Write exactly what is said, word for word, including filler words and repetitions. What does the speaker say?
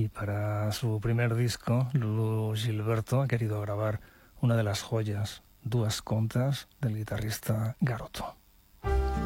y para su primer disco, Lulu Gilberto ha querido grabar una de las joyas, Duas Contas, del guitarrista Garoto.